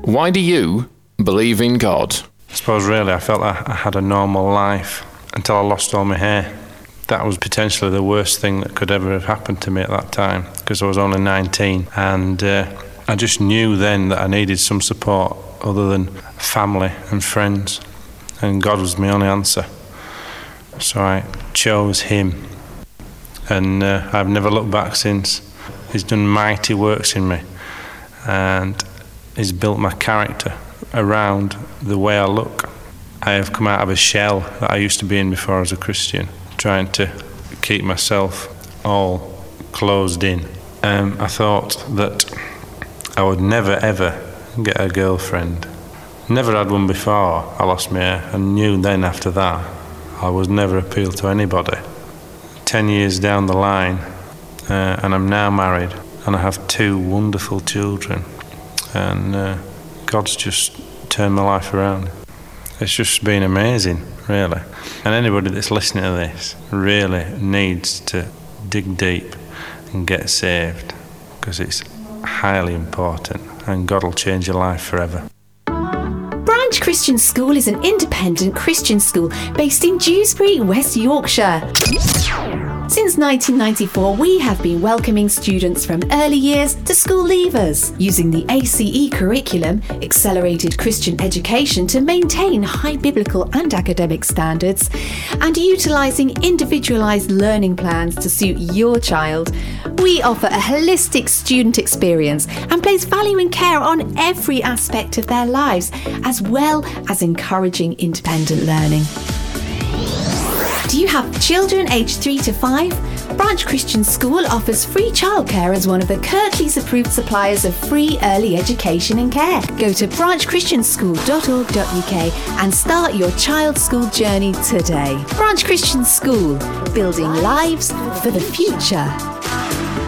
Why do you believe in God? I suppose really I felt I had a normal life until I lost all my hair. That was potentially the worst thing that could ever have happened to me at that time, because I was only 19, and I just knew then that I needed some support other than family and friends, and God was my only answer. So I chose Him, and I've never looked back since. He's done mighty works in me, and He's built my character around the way I look. I have come out of a shell that I used to be in before as a Christian, trying to keep myself all closed in. I thought that I would never ever get a girlfriend. Never had one before I lost my hair, and knew then after that I would never appeal to anybody. 10 years down the line, and I'm now married, and I have 2 wonderful children, and God's just turned my life around. It's just been amazing, really. And anybody that's listening to this really needs to dig deep and get saved, because it's highly important, and God will change your life forever. Branch Christian School is an independent Christian school based in Dewsbury, West Yorkshire. Since 1994, we have been welcoming students from early years to school leavers, using the ACE curriculum, Accelerated Christian Education, to maintain high biblical and academic standards, and utilising individualised learning plans to suit your child. We offer a holistic student experience and place value and care on every aspect of their lives, as well as encouraging independent learning. Do you have children aged 3 to 5? Branch Christian School offers free childcare as one of the Kirklees approved suppliers of free early education and care. Go to branchchristianschool.org.uk and start your child's school journey today. Branch Christian School, building lives for the future.